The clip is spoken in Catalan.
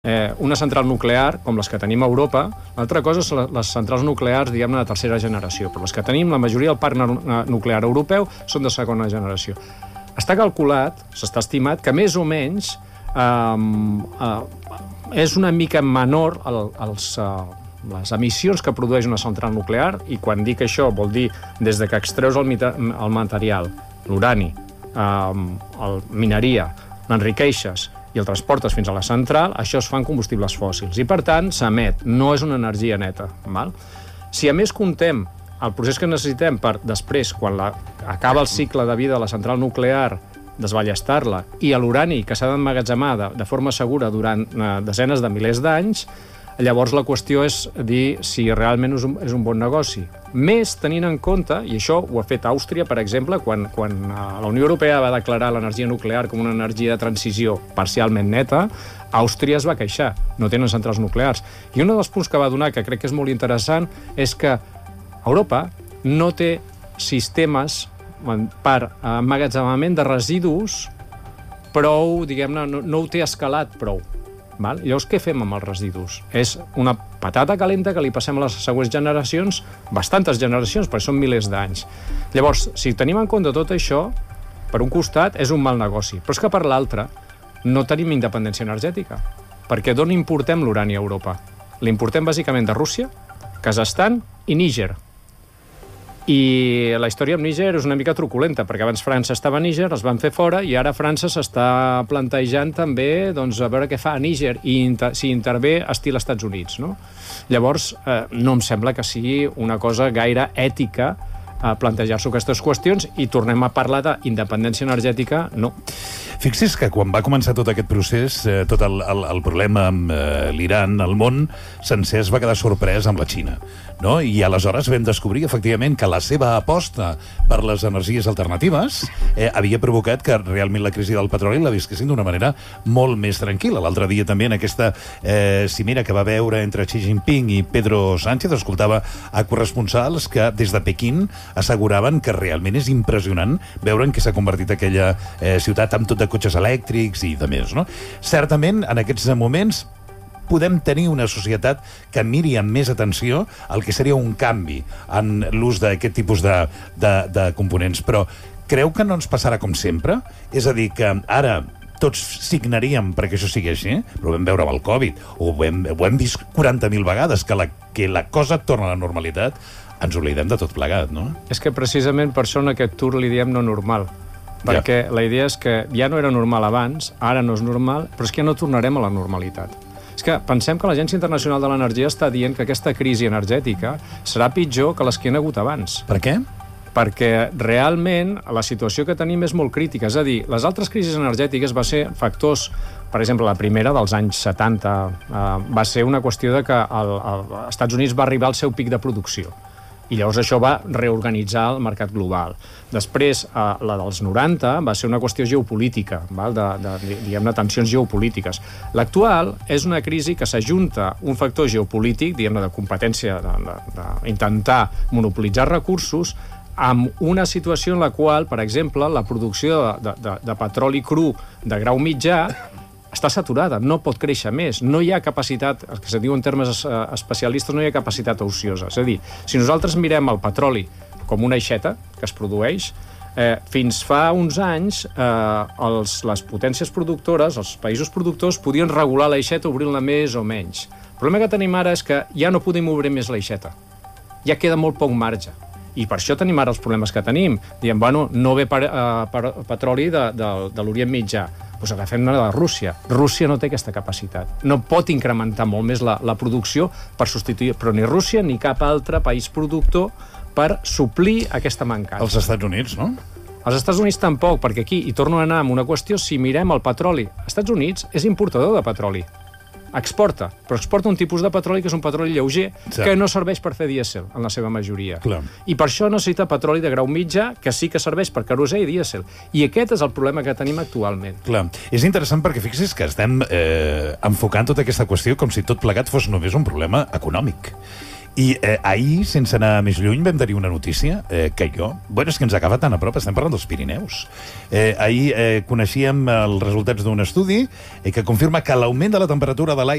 una central nuclear, com les que tenim a Europa. L'altra cosa són les centrals nuclears, diguem-ne, de tercera generació, però les que tenim, la majoria del parc nuclear europeu són de segona generació. Està calculat, s'està estimat, que més o menys és una mica menor les emissions que produeix una central nuclear, i quan dic això vol dir des de que extreus el material, l'urani, el mineria, l'enriqueixes i el transportes fins a la central, això es fa en combustibles fòssils. I, per tant, s'emet. No és una energia neta. Val? Si, a més, contem el procés que necessitem per després, quan acaba el cicle de vida de la central nuclear, desballestar-la, i l'urani que s'ha d'emmagatzemar de forma segura durant desenes de milers d'anys, llavors la qüestió és dir si realment és un bon negoci. Més tenint en compte, i això ho ha fet Àustria, per exemple, quan la Unió Europea va declarar l'energia nuclear com una energia de transició parcialment neta, Àustria es va queixar, no tenen centrals nuclears. I un dels punts que va donar, que crec que és molt interessant, és que Europa no té sistemes per emmagatzemament de residus prou, diguem-ne, no ho té escalat prou. Val? Llavors, què fem amb els residus? És una patata calenta que li passem a les següents generacions, bastantes generacions, perquè són milers d'anys. Llavors, si tenim en compte tot això, per un costat és un mal negoci, però és que per l'altre no tenim independència energètica, perquè d'on importem l'urani a Europa? L'importem bàsicament de Rússia, Kazakhstan i Níger. I la història amb Níger és una mica truculenta, perquè abans França estava a Níger, es van fer fora, i ara França s'està plantejant també a veure què fa a Níger i si intervé estil Estats Units. No? Llavors, no em sembla que sigui una cosa gaire ètica plantejar-se aquestes qüestions, i tornem a parlar d'independència energètica, no. Fixi's que quan va començar tot aquest procés, tot el problema amb l'Iran, el món sencer es va quedar sorprès amb la Xina, no? I aleshores vam descobrir, efectivament, que la seva aposta per les energies alternatives havia provocat que realment la crisi del petroli la visquessin d'una manera molt més tranquil·la. L'altre dia també, en aquesta cimera que va veure entre Xi Jinping i Pedro Sánchez, escoltava a corresponsals que des de Pequín asseguraven que realment és impressionant veure en què s'ha convertit aquella ciutat amb tot de cotxes elèctrics i de més, no? Certament, en aquests moments, podem tenir una societat que miri amb més atenció el que seria un canvi en l'ús d'aquest tipus de components. Però creu que no ens passarà com sempre? És a dir, que ara tots signaríem perquè això sigui així, però ho vam veure amb el Covid, ho hem vist 40.000 vegades, que la cosa torna a la normalitat, ens oblidem de tot plegat, no? És que precisament per això en aquest tour li diem no normal. Perquè la idea és que ja no era normal abans, ara no és normal, però és que ja no tornarem a la normalitat. És que pensem que l'Agència Internacional de l'Energia està dient que aquesta crisi energètica serà pitjor que les que hi ha hagut abans. Per què? Perquè realment la situació que tenim és molt crítica. És a dir, les altres crisis energètiques va ser factors, per exemple, la primera dels anys 70 va ser una qüestió de que als Estats Units va arribar al seu pic de producció. I llavors això va reorganitzar el mercat global. Després, la dels 90 va ser una qüestió geopolítica, diguem-ne, tensions geopolítiques. L'actual és una crisi que s'ajunta un factor geopolític, diguem-ne, de competència, d'intentar monopolitzar recursos, amb una situació en la qual, per exemple, la producció de petroli cru de grau mitjà està saturada, no pot créixer més, no hi ha capacitat, el que se diu en termes especialistes, no hi ha capacitat ociosa. És a dir, si nosaltres mirem el petroli com una aixeta que es produeix, fins fa uns anys les potències productores, els països productors, podien regular l'aixeta obrint-la més o menys. El problema que tenim ara és que ja no podem obrir més l'aixeta. Ja queda molt poc marge. I per això tenim ara els problemes que tenim. Diem, bueno, no ve petroli de l'Orient Mitjà. Doncs agafem-ne de Rússia. Rússia no té aquesta capacitat. No pot incrementar molt més la producció per substituir, però ni Rússia ni cap altre país productor per suplir aquesta mancança. Els Estats Units, no? Els Estats Units tampoc, perquè aquí, i torno a anar amb una qüestió, si mirem el petroli, els Estats Units és importador de petroli. Exporta, però exporta un tipus de petroli que és un petroli lleuger, que no serveix per fer dièsel, en la seva majoria. Clar. I per això necessita petroli de grau mitjà, que sí que serveix per querosè i dièsel. I aquest és el problema que tenim actualment. Clar. És interessant perquè fixis que estem enfocant tota aquesta qüestió com si tot plegat fos només un problema econòmic. I ahir, sense anar més lluny, vam tenir una notícia que jo... Bueno, és que ens acaba tan a prop, estem parlant dels Pirineus. Ahir coneixíem els resultats d'un estudi que confirma que l'augment de la temperatura de l'aire